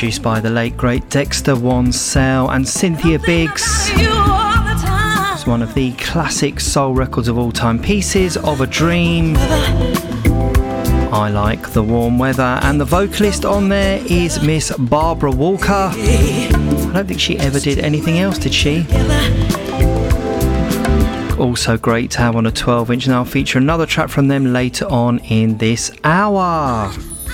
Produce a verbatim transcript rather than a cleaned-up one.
produced by the late great Dexter Wansell and Cynthia Biggs. It's one of the classic soul records of all time, Pieces of a Dream. I like the warm weather, and the vocalist on there is Miss Barbara Walker. I don't think she ever did anything else, did she? Also great to have on a twelve inch, and I'll feature another track from them later on in this hour.